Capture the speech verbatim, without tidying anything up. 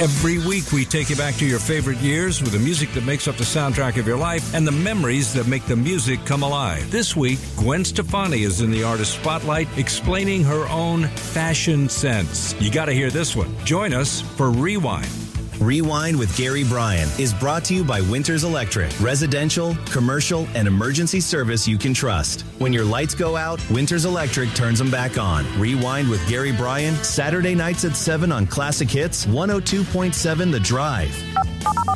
Every week, we take you back to your favorite years with the music that makes up the soundtrack of your life and the memories that make the music come alive. This week, Gwen Stefani is in the artist spotlight explaining her own fashion sense. You got to hear this one. Join us for Rewind. Rewind with Gary Bryan is brought to you by Winters Electric. Residential, commercial, and emergency service you can trust. When your lights go out, Winters Electric turns them back on. Rewind with Gary Bryan, Saturday nights at seven on Classic Hits, one oh two point seven The Drive.